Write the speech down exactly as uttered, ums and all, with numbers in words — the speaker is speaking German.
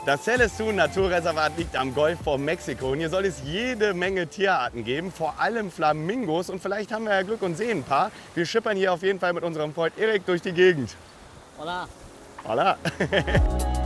Das Celestún Naturreservat liegt am Golf von Mexiko und hier soll es jede Menge Tierarten geben, vor allem Flamingos und vielleicht haben wir ja Glück und sehen ein paar. Wir schippern hier auf jeden Fall mit unserem Freund Erik durch die Gegend. Hola. Hola.